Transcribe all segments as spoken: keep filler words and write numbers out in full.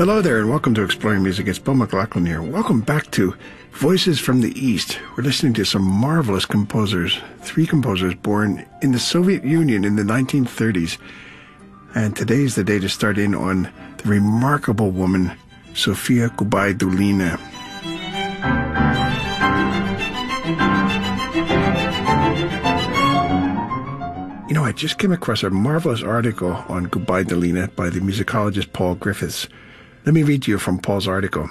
Hello there, and welcome to Exploring Music. It's Bill McLaughlin here. Welcome back to Voices from the East. We're listening to some marvelous composers, three composers born in the Soviet Union in the nineteen thirties. And today's the day to start in on the remarkable woman, Sofia Gubaidulina. You know, I just came across a marvelous article on Gubaidulina by the musicologist Paul Griffiths. Let me read to you from Paul's article.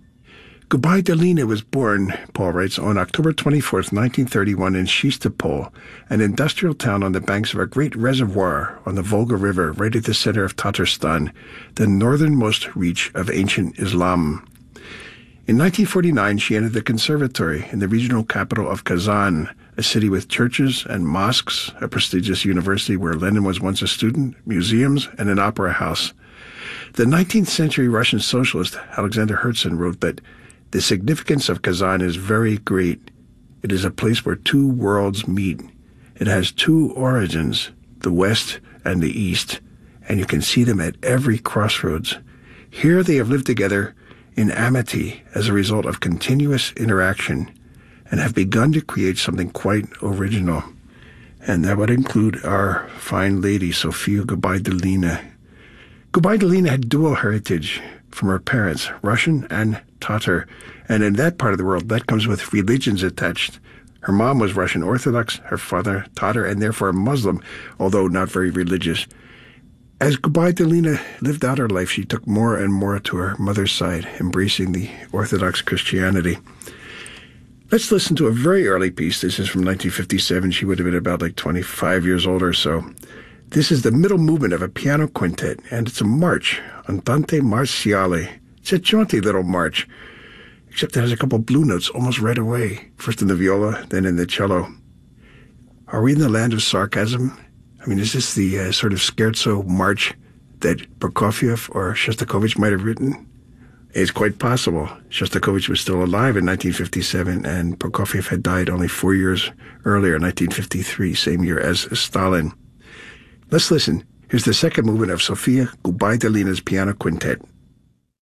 Gubaidulina was born, Paul writes, on October twenty-fourth, nineteen thirty-one in Chistopol, an industrial town on the banks of a great reservoir on the Volga River, right at the center of Tatarstan, the northernmost reach of ancient Islam. In nineteen forty-nine, she entered the conservatory in the regional capital of Kazan, a city with churches and mosques, a prestigious university where Lenin was once a student, museums, and an opera house. The nineteenth century Russian socialist Alexander Herzen wrote that the significance of Kazan is very great. It is a place where two worlds meet. It has two origins, the West and the East, and you can see them at every crossroads. Here they have lived together in amity as a result of continuous interaction and have begun to create something quite original. And that would include our fine lady, Sofia Gubaidulina. Gubaidulina had dual heritage from her parents, Russian and Tatar, and in that part of the world, that comes with religions attached. Her mom was Russian Orthodox, her father Tatar, and therefore a Muslim, although not very religious. As Gubaidulina lived out her life, she took more and more to her mother's side, embracing the Orthodox Christianity. Let's listen to a very early piece. This is from nineteen fifty-seven. She would have been about like twenty-five years old or so. This is the middle movement of a piano quintet, and it's a march, Andante Marziale. It's a jaunty little march, except it has a couple blue notes almost right away, first in the viola, then in the cello. Are we in the land of sarcasm? I mean, is this the uh, sort of scherzo march that Prokofiev or Shostakovich might have written? It's quite possible. Shostakovich was still alive in nineteen fifty-seven, and Prokofiev had died only four years earlier, nineteen fifty-three, same year as Stalin. Let's listen. Here's the second movement of Sofia Gubaidulina's piano quintet.